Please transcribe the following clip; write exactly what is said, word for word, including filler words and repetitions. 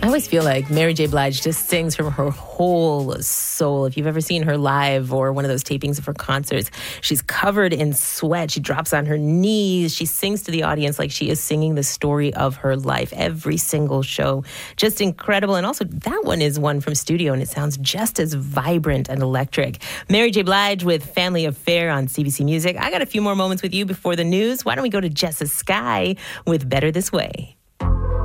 I always feel like Mary J. Blige just sings from her whole soul. If you've ever seen her live or one of those tapings of her concerts, she's covered in sweat. She drops on her knees. She sings to the audience like she is singing the story of her life. Every single show. Just incredible. And also, that one is one from studio, and it sounds just as vibrant and electric. Mary J. Blige with Family Affair on C B C Music. I got a few more moments with you before the news. Why don't we go to Jessica Sky with Better This Way?